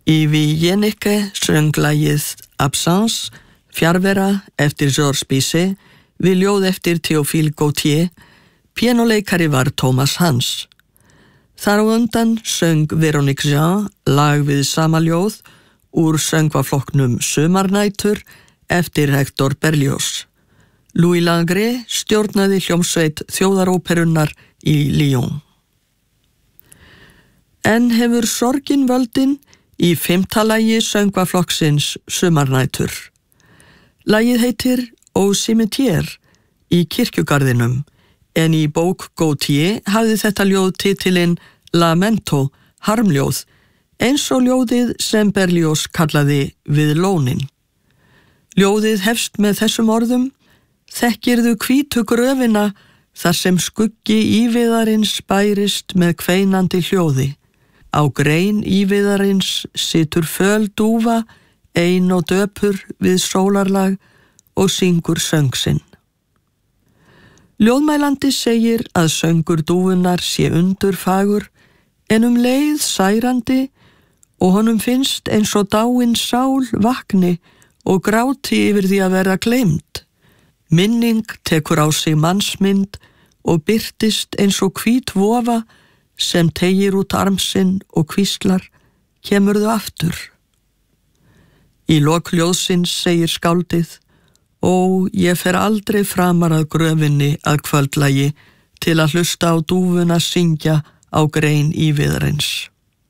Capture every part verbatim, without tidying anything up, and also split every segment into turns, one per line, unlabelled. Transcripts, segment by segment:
Í Viennike söng lagið Absence, fjarvera eftir Georges Bizet, við ljóð eftir Théophile Gautier, píanóleikari var Thomas Hans. Þar á undan söng Véronique Jean lag við sama ljóð úr söngvaflokknum Sumarnætur eftir Hector Berlioz. Louis Langret stjórnaði hljómsveit þjóðaróperunnar í Lyon. En hefur sorgin völdin í fimmta lagi söngvaflokksins Sumarnætur. Lagið heitir Au cimetière í kirkjugarðinum, en í bók Gautier hafði þetta ljóð titilinn Lamento, harmljóð, eins og ljóðið sem Berlioz kallaði Við lónin. Ljóðið hefst með þessum orðum: Þekkirðu hvítu gröfina þar sem skuggi íviðarins bærist með kveinandi hljóði. Á grein íviðarins situr föl dúfa, ein og döpur við sólarlag og syngur söng sinn. Ljóðmælandi segir að söngur dúfunnar sé undurfagur, en um leið særandi, og honum finnst eins og dáin sál vakni og gráti yfir því að vera gleymd. Minning tekur á sig mannsmynd og birtist eins og hvít vofa sem tegir út armsinn og hvíslar, kemurðu aftur. Í lok ljóðsins segir skáldið: Ó, ég fer aldrei framar að gröfinni að kvöldlagi til að hlusta á dúfuna syngja á grein íviðarins.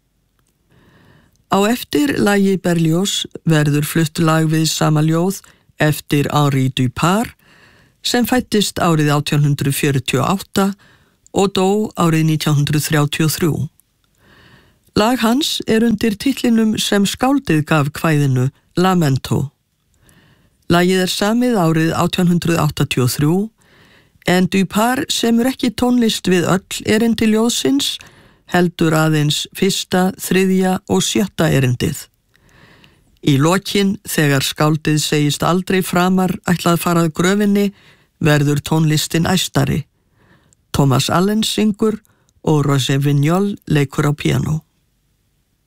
Á eftir lagi Berlioz verður flutt lag við sama ljóð eftir Henri Dupart, sem fættist árið átján hundrað fjörutíu og átta og dó árið nítján hundrað þrjátíu og þrjú. Lag hans er undir titlinum sem skáldið gaf kvæðinu Lamento. Lagið er samið árið átján hundrað áttatíu og þrjú, en Dupart semur ekki tónlist við öll erindi ljóðsins, heldur aðeins fyrsta, þriðja og sjötta erindið. Í lokin, þegar skáldið segist aldrei framar ætlað farað gröfinni, verður tónlistin æstari. Thomas Allen syngur og Roger Vignol leikur á píanó.